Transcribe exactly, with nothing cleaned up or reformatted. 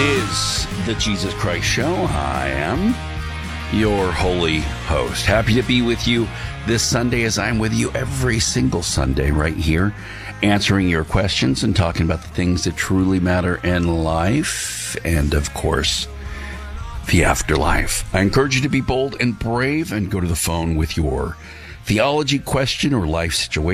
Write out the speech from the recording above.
is the Jesus Christ Show. I am your holy host. Happy to be with you this Sunday, as I'm with you every single Sunday right here, answering your questions and talking about the things that truly matter in life and, of course, the afterlife. I encourage you to be bold and brave and go to the phone with your theology question or life situation.